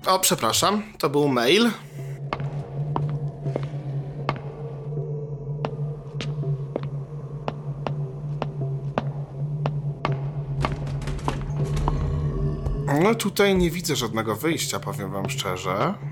O, przepraszam, to był mail. No tutaj nie widzę żadnego wyjścia, powiem wam szczerze.